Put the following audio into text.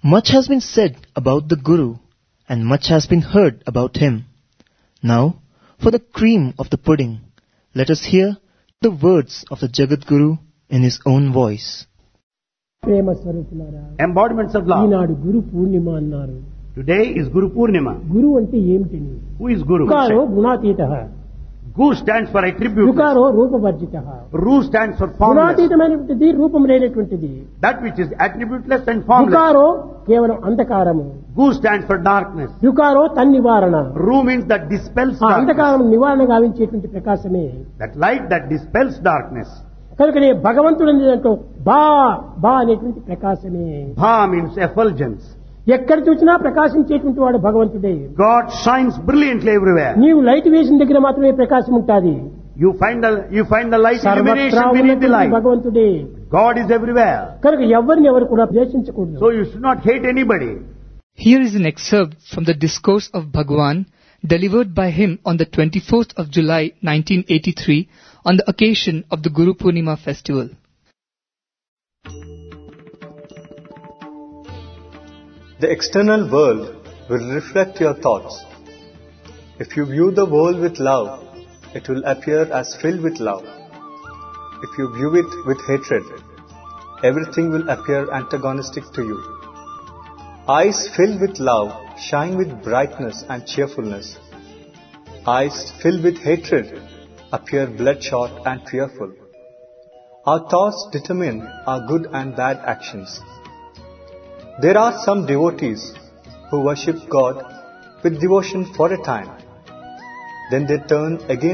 Much has been said about the Guru and much has been heard about him. Now, for the cream of the pudding, let us hear the words of the Jagat Guru in his own voice. ప్రేమ స్వరూపులారా, Embodiments of love. ఈనాడు గురు పూర్ణిమ అన్నారు. Today is Guru Purnima. గురు అంటే ఏమిటిని? Who is Guru? యుకారో గుణాతీతః, Gu stands for attribute. యుకారో రూపవర్జితః. Ru stands for formless. గుణాతీతమైనటువంటిది, రూపం లేనటువంటిది. That which is attributeless and formless. యుకారో కేవలం అంధకారము. Gu stands for darkness. యుకారో తన్నివారణ. Ru means that dispels ఆ darkness. అంధకారం నివారణ గావించేటువంటి ప్రకాశమే. That light that dispels darkness. కనుకనే భగవంతుడు దాంట్లో బా బా అనేటువంటి ప్రకాశమే. Bha means effulgence. ఎక్కడ చూసినా ప్రకాశించేటువంటి వాడు భగవంతుడే. God shines brilliantly everywhere. నీవు లైట్ వేసిన దగ్గర మాత్రమే ప్రకాశం ఉంటుంది. You find the light illumination సర్వత్రా beneath the ఉన్నటువంటి light. భగవంతుడే. God is everywhere. కనుక ఎవరిని ఎవరు కూడా ద్వేషించకూడదు. So you should not hate anybody. Here is an excerpt from the discourse of Bhagwan delivered by him on the 24th of July 1983 on the occasion of the Guru Purnima festival. The external world will reflect your thoughts. If you view the world with love, it will appear as filled with love. If you view it with hatred, everything will appear antagonistic to you. Eyes filled with love shine with brightness and cheerfulness. Eyes filled with hatred appear bloodshot and fearful. Our thoughts determine our good and bad actions. There are some devotees who worship God with devotion for a time. Then they turn again